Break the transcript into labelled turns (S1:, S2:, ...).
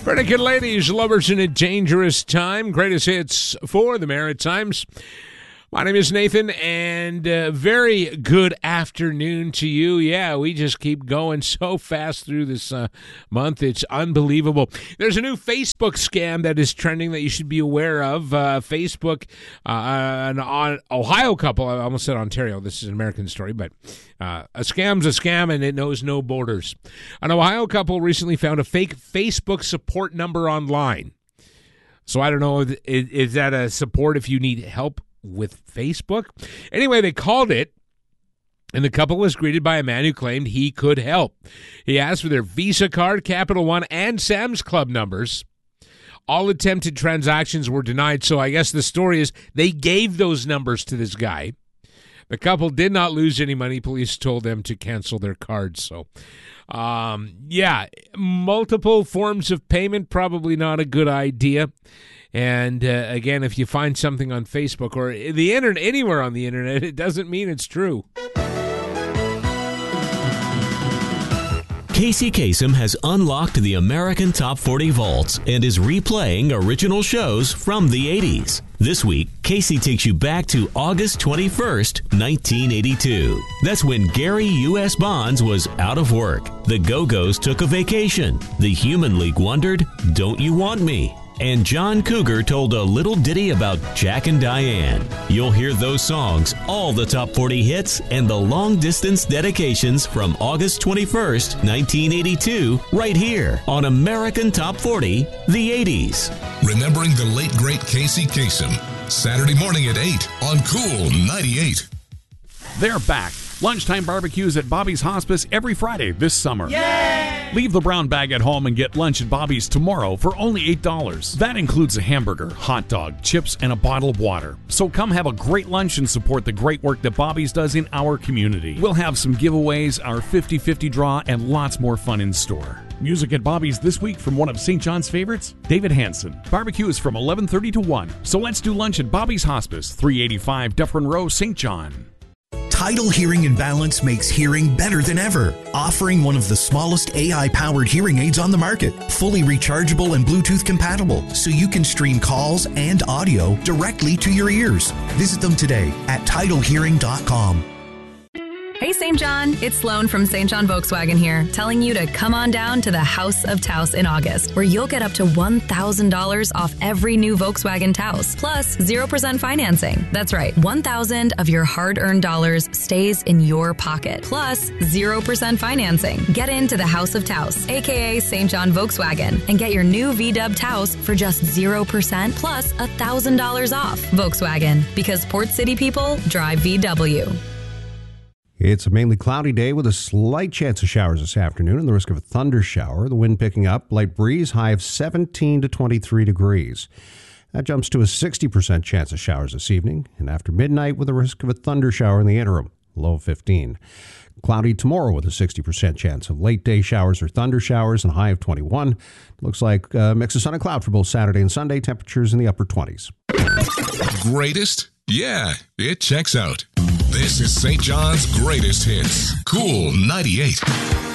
S1: Renegade ladies, lovers in a dangerous time. Greatest hits for the Maritimes. My name is Nathan, and very good afternoon to you. Yeah, we just keep going so fast through this month. It's unbelievable. There's a new Facebook scam that is trending that you should be aware of. Facebook, an Ohio couple, I almost said Ontario. This is an American story, but a scam's a scam, and it knows no borders. An Ohio couple recently found a fake Facebook support number online. So I don't know, is that a support if you need help with Facebook? Anyway, they called it, and the couple was greeted by a man who claimed he could help. He asked for their Visa card, Capital One, and Sam's Club numbers. All attempted transactions were denied, so I guess the story is they gave those numbers to this guy. The couple did not lose any money. Police told them to cancel their cards. So, multiple forms of payment, probably not a good idea. And again, if you find something on Facebook or the internet, anywhere on the internet, it doesn't mean it's true.
S2: Casey Kasem has unlocked the American Top 40 vaults and is replaying original shows from the 80s. This week, Casey takes you back to August 21st, 1982. That's when Gary U.S. Bonds was out of work. The Go-Go's took a vacation. The Human League wondered, "Don't you want me?" And John Cougar told a little ditty about Jack and Diane. You'll hear those songs, all the top 40 hits, and the long-distance dedications from August 21st, 1982, right here on American Top 40, the 80s.
S3: Remembering the late, great Casey Kasem. Saturday morning at 8 on Cool 98.
S4: They're back. Lunchtime barbecues at Bobby's Hospice every Friday this summer.
S5: Yay!
S4: Leave the brown bag at home and get lunch at Bobby's tomorrow for only $8. That includes a hamburger, hot dog, chips, and a bottle of water. So come have a great lunch and support the great work that Bobby's does in our community. We'll have some giveaways, our 50-50 draw, and lots more fun in store. Music at Bobby's this week from one of St. John's favorites, David Hansen. Barbecue is from 11:30 to 1. So let's do lunch at Bobby's Hospice, 385 Dufferin Row, St. John.
S6: Tidal Hearing and Balance makes hearing better than ever, offering one of the smallest AI-powered hearing aids on the market, fully rechargeable and Bluetooth compatible, so you can stream calls and audio directly to your ears. Visit them today at TidalHearing.com.
S7: Hey, St. John. It's Sloan from St. John Volkswagen here, telling you to come on down to the House of Taos in August, where you'll get up to $1,000 off every new Volkswagen Taos, plus 0% financing. That's right, $1,000 of your hard-earned dollars stays in your pocket, plus 0% financing. Get into the House of Taos, a.k.a. St. John Volkswagen, and get your new VW Taos for just 0% plus $1,000 off. Volkswagen, because Port City people drive VW.
S8: It's a mainly cloudy day with a slight chance of showers this afternoon and the risk of a thunder shower. The wind picking up, light breeze, high of 17 to 23 degrees. That jumps to a 60% chance of showers this evening, and after midnight with a risk of a thunder shower in the interim, low of 15. Cloudy tomorrow with a 60% chance of late day showers or thunder showers and high of 21. Looks like a mix of sun and cloud for both Saturday and Sunday, temperatures in the upper 20s.
S3: Greatest? Yeah, it checks out. This is St. John's Greatest Hits. Cool 98.